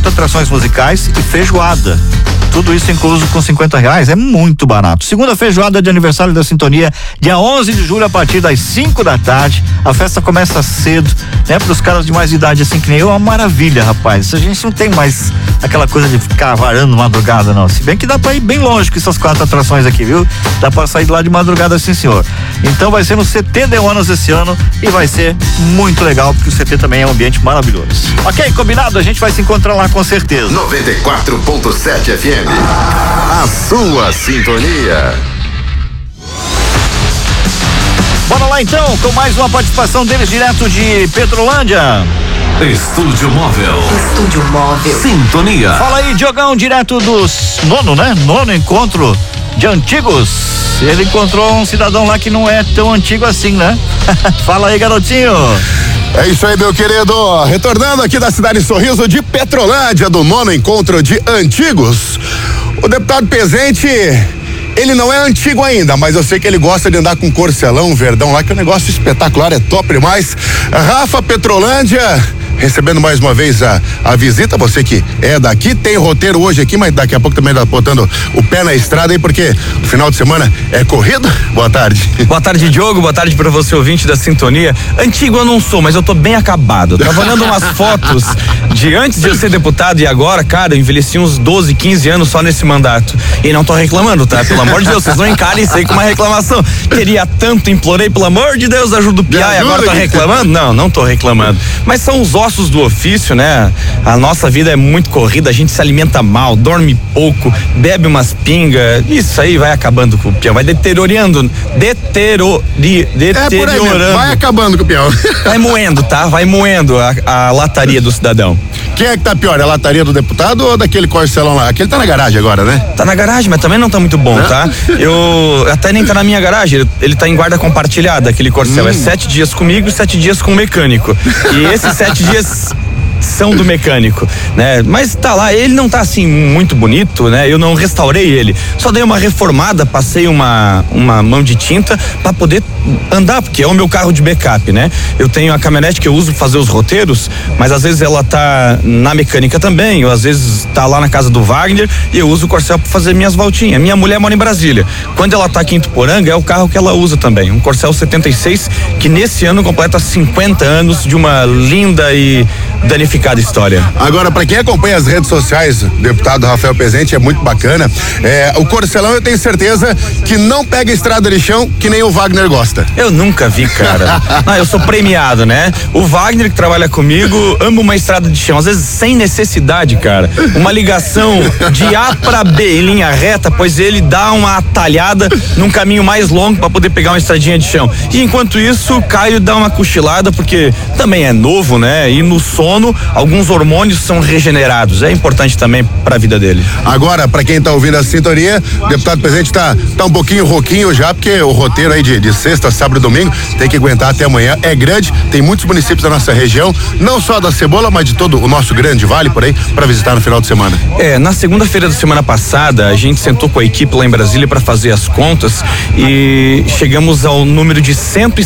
atrações musicais e feijoada. Tudo isso incluso com R$50, é muito barato. Segunda feijoada de aniversário da Sintonia, dia 11 de julho, a partir das 5 da tarde. A festa começa cedo, né? Para os caras de mais idade, assim que nem eu, é uma maravilha, rapaz. A gente não tem mais aquela coisa de ficar varando madrugada, não. Se bem que dá pra ir bem longe com essas 4 atrações aqui, viu? Dá pra sair de lá de madrugada, sim, senhor. Então vai ser no CT de Onas esse ano e vai ser muito legal, porque o CT também é um ambiente maravilhoso. Ok, combinado? A gente vai se encontrar lá com certeza. 94.7 FM. A sua sintonia. Bora lá então, com mais uma participação deles direto de Petrolândia. Estúdio Móvel. Estúdio Móvel. Sintonia. Fala aí, Diogão, direto dos nono encontro de antigos. Ele encontrou um cidadão lá que não é tão antigo assim, né? Fala aí, garotinho. É isso aí, meu querido. Retornando aqui da cidade Sorriso de Petrolândia, do 9º encontro de antigos. O deputado Pezente, ele não é antigo ainda, mas eu sei que ele gosta de andar com Corcelão, Verdão lá, que é um negócio espetacular, é top demais. Rafa Petrolândia, recebendo mais uma vez a visita, você que é daqui, tem roteiro hoje aqui, mas daqui a pouco também tá botando o pé na estrada aí, porque o final de semana é corrido. Boa tarde. Boa tarde, Diogo, boa tarde pra você, ouvinte da Sintonia. Antigo eu não sou, mas eu tô bem acabado. Tava olhando umas fotos de antes de eu ser deputado e agora, cara, eu envelheci uns 12, 15 anos só nesse mandato. E não tô reclamando, tá? Pelo amor de Deus, vocês não encarem isso aí com uma reclamação. Queria tanto, implorei, pelo amor de Deus, ajuda o piá e agora tô reclamando? Não tô reclamando. Mas são os ossos do ofício, né? A nossa vida é muito corrida, a gente se alimenta mal, dorme pouco, bebe umas pingas, isso aí vai acabando com o peão, vai deteriorando. Vai acabando com o peão. Vai moendo, tá? Vai moendo a lataria do cidadão. Quem é que tá pior, a lataria do deputado ou daquele Corcelão lá? Aquele tá na garagem agora, né? Tá na garagem, mas também não tá muito bom, tá? Eu até nem tá na minha garagem, ele tá em guarda compartilhada, aquele Corcel. É 7 dias comigo e 7 dias com o mecânico. E esses 7 dias são do mecânico, né? Mas tá lá, ele não tá assim muito bonito, né? Eu não restaurei ele, só dei uma reformada, passei uma mão de tinta pra poder andar, porque é o meu carro de backup, né? Eu tenho a caminhonete que eu uso pra fazer os roteiros, mas às vezes ela tá na mecânica também, ou às vezes tá lá na casa do Wagner e eu uso o Corcel pra fazer minhas voltinhas. Minha mulher mora em Brasília. Quando ela tá aqui em Tuporanga, é o carro que ela usa também, um Corcel 76, que nesse ano completa 50 anos de uma linda e danificada história. Agora, para quem acompanha as redes sociais, deputado Rafael Pezente, é muito bacana. O Corcelão, eu tenho certeza que não pega estrada de chão que nem o Wagner gosta. Eu nunca vi, cara. Eu sou premiado, né? O Wagner, que trabalha comigo, ama uma estrada de chão, às vezes sem necessidade, cara. Uma ligação de A pra B em linha reta, pois ele dá uma atalhada num caminho mais longo para poder pegar uma estradinha de chão. E enquanto isso, o Caio dá uma cochilada, porque também é novo, né? E no sono, alguns hormônios são regenerados. É importante também para a vida dele. Agora, para quem tá ouvindo a sintonia, o deputado Pezente tá um pouquinho rouquinho já, porque o roteiro aí de sexta, sábado e domingo tem que aguentar até amanhã. É grande, tem muitos municípios da nossa região, não só da Cebola, mas de todo o nosso grande vale por aí, para visitar no final de semana. Na segunda-feira da semana passada, a gente sentou com a equipe lá em Brasília para fazer as contas e chegamos ao número de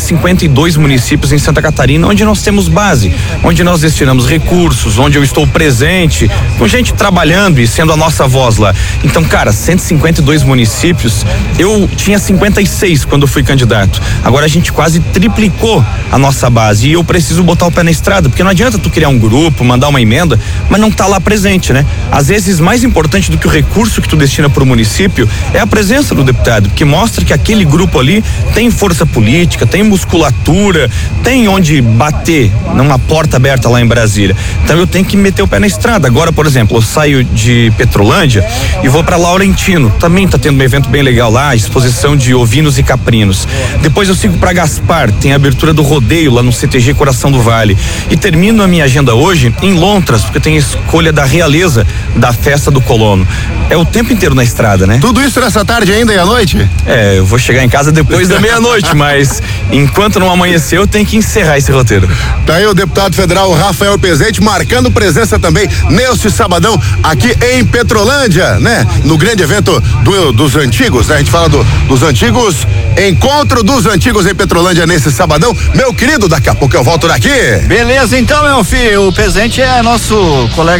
152 municípios em Santa Catarina, onde nós temos base, onde nós destinamos recursos, onde eu estou presente, com gente trabalhando e sendo a nossa voz lá. Então, cara, 152 municípios, eu tinha 56 quando fui candidato. Agora a gente quase triplicou a nossa base e eu preciso botar o pé na estrada, porque não adianta tu criar um grupo, mandar uma emenda, mas não tá lá presente, né? Às vezes, mais importante do que o recurso que tu destina pro município é a presença do deputado, que mostra que aquele grupo ali tem força política, tem musculatura, tem onde bater numa porta aberta lá em Brasília. Então eu tenho que meter o pé na estrada. Agora, por exemplo, eu saio de Petrolândia e vou para Laurentino. Também tá tendo um evento bem legal lá, exposição de ovinos e caprinos. Depois eu sigo para Gaspar, tem a abertura do rodeio lá no CTG Coração do Vale. E termino a minha agenda hoje em Lontras, porque tem a escolha da realeza da festa do colono. É o tempo inteiro na estrada, né? Tudo isso nessa tarde ainda e à noite? Eu vou chegar em casa depois da meia-noite, mas enquanto não amanhecer, eu tenho que encerrar esse roteiro. Tá aí o deputado federal Rafael Pezente marcando presença também neste sabadão aqui em Petrolândia, né? No grande evento dos antigos, né? A gente fala dos antigos, encontro dos antigos em Petrolândia nesse sabadão. Meu querido, daqui a pouco eu volto daqui. Beleza, então, meu filho, o Pezente é nosso colega